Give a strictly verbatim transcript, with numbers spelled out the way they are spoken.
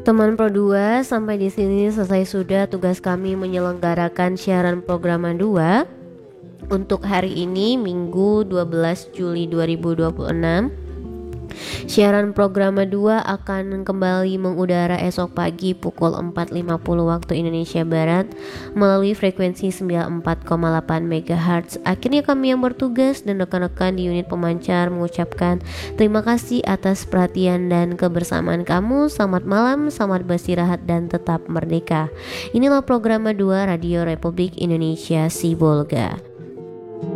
Teman Pro dua, sampai di sini selesai sudah tugas kami menyelenggarakan siaran program dua untuk hari ini Minggu dua belas Juli dua ribu dua puluh enam. Siaran program dua akan kembali mengudara esok pagi pukul empat lima puluh waktu Indonesia Barat melalui frekuensi sembilan puluh empat koma delapan megahertz. Akhirnya kami yang bertugas dan rekan-rekan di unit pemancar mengucapkan terima kasih atas perhatian dan kebersamaan kamu. Selamat malam, selamat beristirahat dan tetap merdeka. Inilah program dua Radio Republik Indonesia Sibolga.